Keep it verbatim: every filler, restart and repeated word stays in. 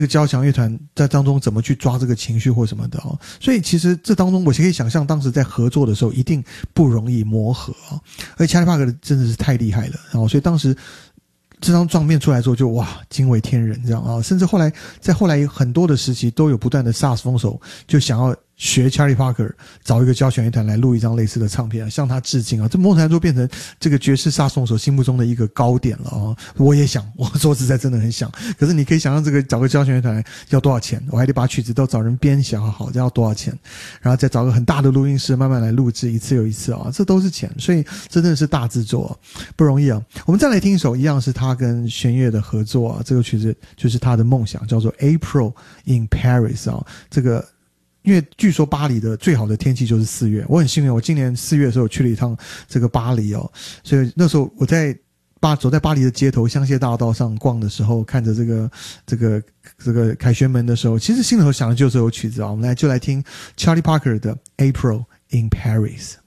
这个交响乐团在当中怎么去抓这个情绪或什么的哦，所以其实这当中我可以想象当时在合作的时候一定不容易磨合哦，而且 Charlie Parker 真的是太厉害了，然后所以当时这张唱片出来之后就哇惊为天人这样啊，甚至后来在后来很多的时期都有不断的萨克斯风手就想要学 Charlie Parker 找一个交响乐团来录一张类似的唱片啊，向他致敬啊，这某种程度变成这个爵士萨克斯风手心目中的一个高点了啊。我也想，我说实在真的很想，可是你可以想象这个找个交响乐团要多少钱，我还得把曲子都找人编写好，这要多少钱，然后再找个很大的录音室慢慢来录制一次又一次啊，这都是钱，所以这真的是大制作啊，不容易啊。我们再来听一首一样是他跟弦乐的合作啊，这个曲子就是他的梦想，叫做 April in Paris 啊，这个因为据说巴黎的最好的天气就是四月，我很幸运，我今年四月的时候去了一趟这个巴黎哦，所以那时候我在巴走在巴黎的街头香榭大道上逛的时候，看着这个这个这个凯旋门的时候，其实心里头想的就是这首曲子啊，我们来就来听 Charlie Parker 的 April in Paris。